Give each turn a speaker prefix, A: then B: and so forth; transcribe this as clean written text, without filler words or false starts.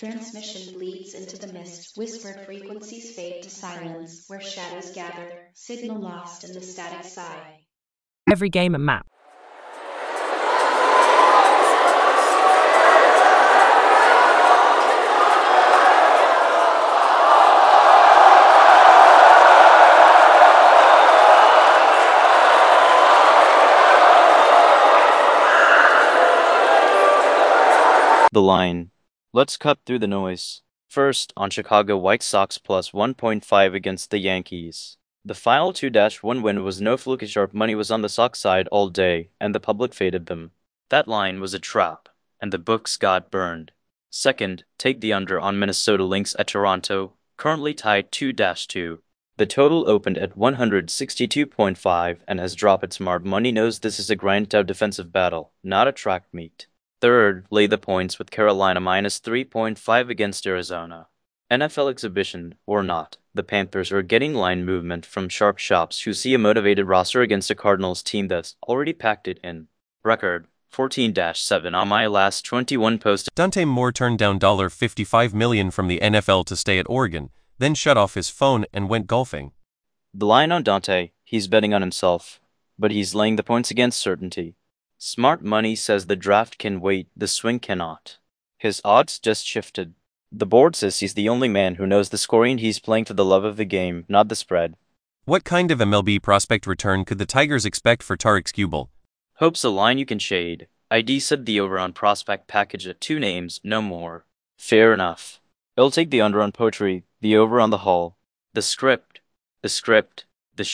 A: Transmission bleeds into the mist, whispered frequencies fade to silence, where shadows gather, signal lost in the static sigh.
B: Every game and map.
C: The line. Let's cut through the noise. First, on Chicago White Sox plus 1.5 against the Yankees. The final 2-1 win was no fluke. Sharp money was on the Sox side all day, and the public faded them. That line was a trap, and the books got burned. Second, take the under on Minnesota Lynx at Toronto, currently tied 2-2. The total opened at 162.5 and has dropped. Smart money knows this is a grind-out defensive battle, not a track meet. Third, lay the points with Carolina minus 3.5 against Arizona. NFL exhibition or not, the Panthers are getting line movement from sharp shops who see a motivated roster against a Cardinals team that's already packed it in. Record 14-7 on my last 21 posts.
D: Dante Moore turned down $55 million from the NFL to stay at Oregon, then shut off his phone and went golfing.
C: The line on Dante, he's betting on himself, but he's laying the points against certainty. Smart money says the draft can wait, the swing cannot. His odds just shifted. The board says he's the only man who knows the scoring. He's playing for the love of the game, not the spread.
D: What kind of MLB prospect return could the Tigers expect for Tarik Skubal?
C: Hope's a line you can shade. ID said the over on prospect package at 2 names, no more. Fair enough. I'll take the under on Poetry, the over on the Hall. The script.